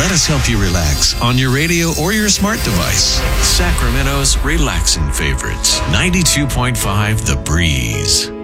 Let us help you relax on your radio or your smart device. Sacramento's relaxing favorites. 92.5 The Breeze.